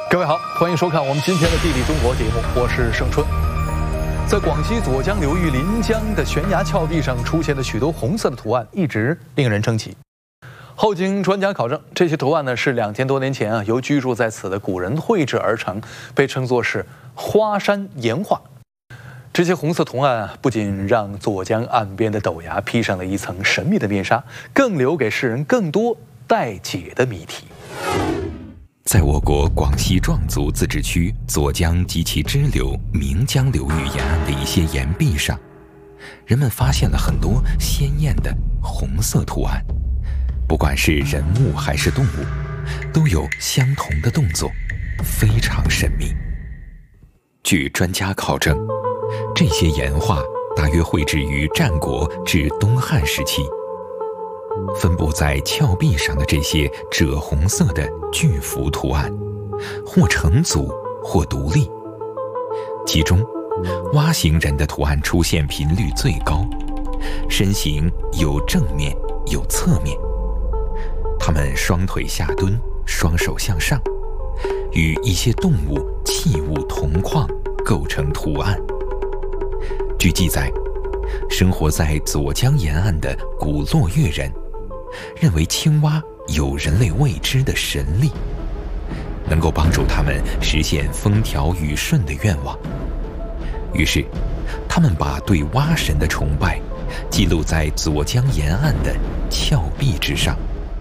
各位好，欢迎收看我们今天的《地理中国》节目，我是盛春。在广西左江流域临江的悬崖峭壁上出现的许多红色的图案，一直令人称奇。后经专家考证，这些图案呢是2000多年前由居住在此的古人绘制而成，被称作是花山岩画。这些红色图案不仅让左江岸边的陡崖披上了一层神秘的面纱，更留给世人更多待解的谜题。 在我国广西壮族自治区左江及其支流岷江流域沿岸的一些岩壁上，人们发现了很多鲜艳的红色图案，不管是人物还是动物，都有相同的动作，非常神秘。据专家考证，这些岩画大约绘制于战国至东汉时期。分布在峭壁上的这些赭红色的巨幅图案，或成组或独立，其中蛙形人的图案出现频率最高，身形有正面有侧面，他们双腿下蹲，双手向上，与一些动物器物同框构成图案。据记载，生活在左江沿岸的古洛越人认为青蛙有人类未知的神力，能够帮助他们实现风调雨顺的愿望。于是，他们把对蛙神的崇拜记录在左江沿岸的峭壁之上。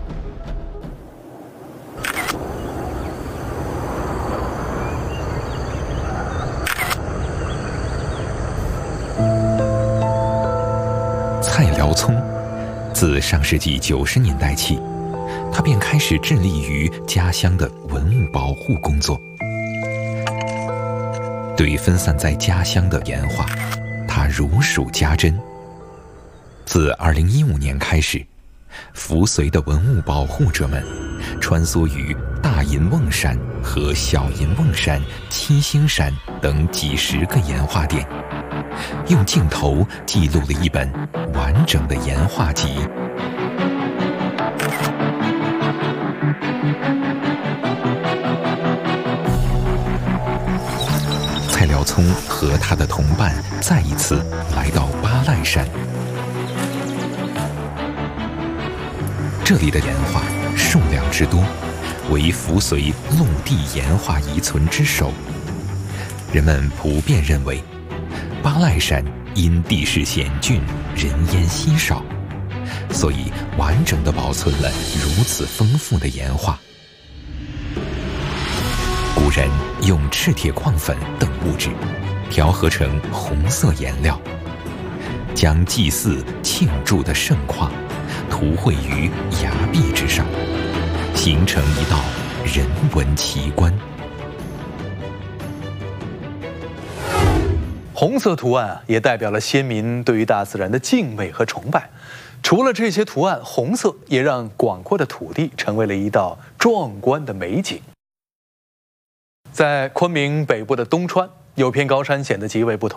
蔡辽聪自上世纪90年代起，他便开始致力于家乡的文物保护工作。对分散在家乡的岩画，他如数家珍。自2015年开始，扶绥的文物保护者们穿梭于大银瓮山和小银瓮山、七星山等几十个岩画点，用镜头记录了一本完整的岩画集。蔡辽聪和他的同伴再一次来到巴赖山，这里的岩画数量之多，为扶绥陆地岩画遗存之首。人们普遍认为，巴赖山因地势险峻，人烟稀少，所以完整地保存了如此丰富的岩画。古人用赤铁矿粉等物质调和成红色颜料，将祭祀庆祝的盛况涂绘于崖壁之上，形成一道人文奇观。 红色图案也代表了先民对于大自然的敬畏和崇拜。除了这些图案，红色也让广阔的土地成为了一道壮观的美景。在昆明北部的东川，有片高山显得极为不同。